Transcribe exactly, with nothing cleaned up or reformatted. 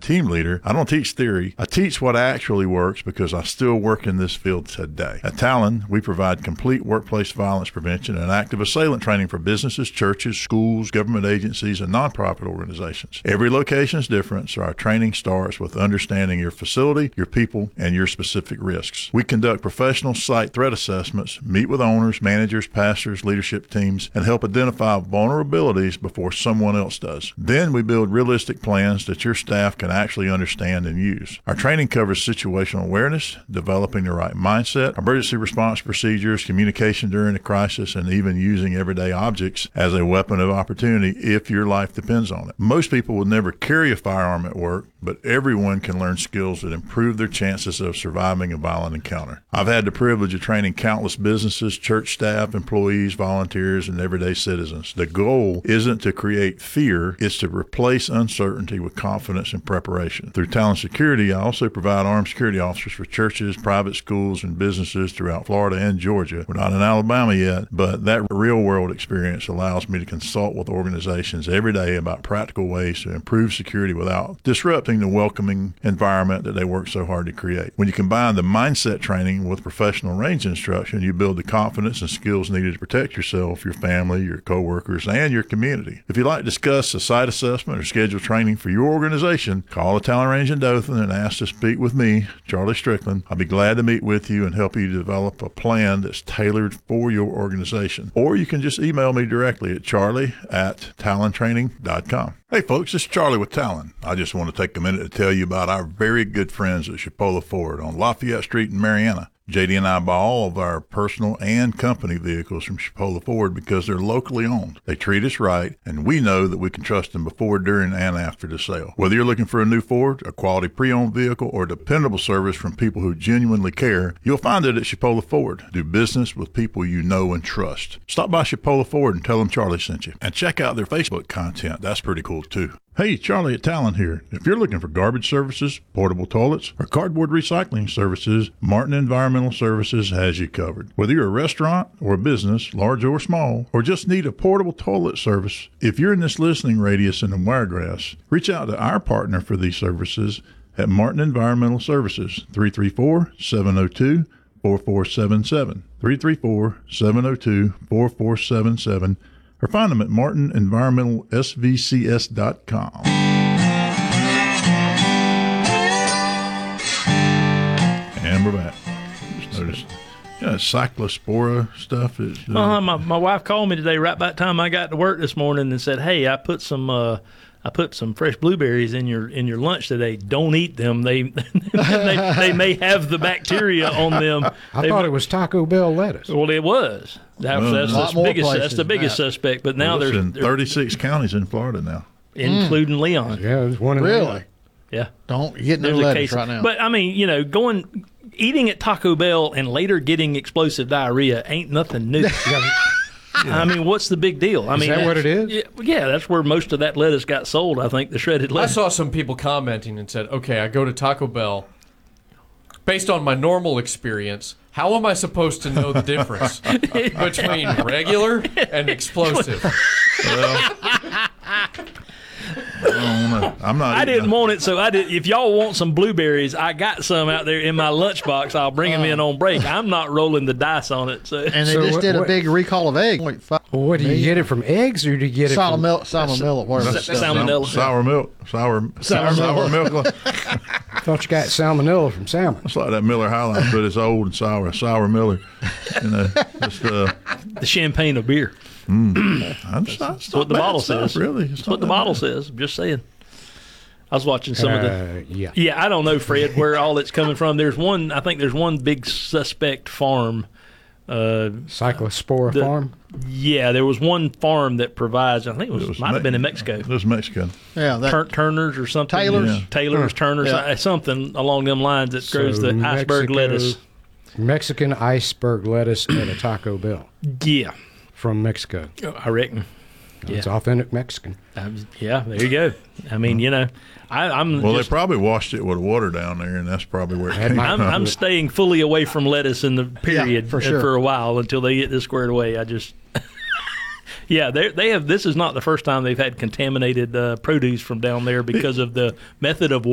team leader, I don't teach theory. I teach what actually works because I still work in this field today. At Talon, we provide complete workplace violence prevention and active assailant training for businesses, churches, schools, government agencies, and nonprofit organizations. Every location is different, so our training starts with understanding your facility, your people, and your specific risks. We conduct professional site threat assessments, meet with owners, managers, pastors, leadership teams, and help identify vulnerabilities before someone else does. Then we build realistic plans that your staff can actually understand and use. Our training covers situational awareness, developing the right mindset, emergency response procedures, communication during a crisis, and even using everyday objects as a weapon of opportunity if your life depends on it. Most people will never carry a firearm at work, but everyone can learn skills that improve their chances of surviving a violent encounter. I've had the privilege of training countless businesses, church staff, employees, volunteers, and everyday citizens. The goal isn't to create fear, it's to replace uncertainty with confidence and preparation. Through Talon Security, I also provide armed security officers for churches, private schools, and businesses throughout Florida and Georgia. We're not in Alabama yet, but that real-world experience allows me to consult with organizations every day about practical ways to improve security without disrupting the welcoming environment that they work so hard to create. When you combine the mindset training with professional range instruction, you build the confidence and skills needed to protect yourself, your family, your coworkers, and your community. If you'd like to discuss a site assessment or schedule training for your organization, call the Talon Range in Dothan and ask to speak with me, Charlie Strickland. I'll be glad to meet with you and help you develop a plan that's tailored for your organization. Or you can just email me directly at charlie at talon training dot com. Hey folks, it's Charlie with Talon. I just want to take a minute to tell you about our very good friends at Chipola Ford on Lafayette Street in Marianna. J D and I buy all of our personal and company vehicles from Chipola Ford because they're locally owned. They treat us right, and we know that we can trust them before, during, and after the sale. Whether you're looking for a new Ford, a quality pre-owned vehicle, or dependable service from people who genuinely care, you'll find it at Chipola Ford. Do business with people you know and trust. Stop by Chipola Ford and tell them Charlie sent you. And check out their Facebook content. That's pretty cool, too. Hey, Charlie at Talon here. If you're looking for garbage services, portable toilets, or cardboard recycling services, Martin Environmental Services has you covered. Whether you're a restaurant or a business, large or small, or just need a portable toilet service, if you're in this listening radius in the Wiregrass, reach out to our partner for these services at Martin Environmental Services, three three four, seven oh two, four four seven seven, three three four, seven oh two, four four seven seven, or find them at martin environmental s v c s dot com. And we're back. Just noticed, you know, cyclospora stuff is. Uh, uh-huh, my my wife called me today right about the time I got to work this morning and said, "Hey, I put some uh, I put some fresh blueberries in your in your lunch today. Don't eat them. They they, they may have the bacteria on them." I they, thought it was Taco Bell lettuce. Well, it was. That, Well, that's, a that's, lot biggest, that's the biggest suspect. But now well, there's in thirty-six counties in Florida now, including Leon. Yeah, there's one in Really? there. Yeah, Don't get no there's a lettuce case right now. But I mean, you know, going eating at Taco Bell and later getting explosive diarrhea ain't nothing new. I mean, what's the big deal? I Is mean, that what it is? Yeah, yeah, that's where most of that lettuce got sold. I think the shredded I lettuce. saw some people commenting and said, okay, I go to Taco Bell. Based on my normal experience, how am I supposed to know the difference between regular and explosive? well, I don't know. I'm not. I eating didn't a- want it, so I did. If y'all want some blueberries, I got some out there in my lunchbox. I'll bring them in on break. I'm not rolling the dice on it. So and they So just what- did a what- big recall of eggs. Like five Well, what do you get it from eggs, or do you get it from? salmonella, salmonella, whatever. That's that stuff. salmonella. Sour milk, sour, sour, sour milk. I thought you got salmonella from salmon. It's like that Miller High Life, but it's old and sour, sour Miller. You know, just, uh, the champagne of beer. I'm just, That's what the bottle says. Really, it's That's what not the that bottle bad. says. I'm just saying. I was watching some of the. Uh, yeah. Yeah, I don't know, Fred, where all it's coming from. There's one. I think there's one big suspect farm. Uh, Cyclospora the- farm. yeah, there was one farm that provides. I think it was, It was might have Me- been in Mexico. It was Mexican. Yeah, that, Tur- Turner's or something. Taylor's? Yeah. Taylor's, Turner's, Yeah. uh, something along them lines that grows So the iceberg Mexico- lettuce. Mexican iceberg lettuce at a Taco Bell Yeah, from Mexico. I reckon. It's Yeah. authentic Mexican. Um, yeah, there you go. I mean, you know, I, I'm Well, just, they probably washed it with water down there, and that's probably where it That came might- I'm, from. I'm staying fully away from lettuce in the period for uh, sure. for a while until they get this squared away. I just, yeah, they they have. This is not the first time they've had contaminated uh, produce from down there because of the method of